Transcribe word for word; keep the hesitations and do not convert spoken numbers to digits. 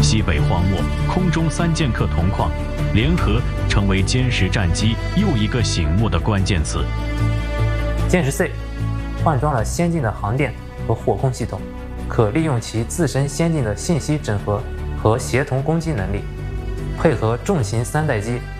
西北荒漠空中三剑客铜矿联合成为歼十战机又一个醒目的关键词。 歼十 C 换装了先进的航电和火控系统，可利用其自身先进的信息整合和协同攻击能力，配合重型三代机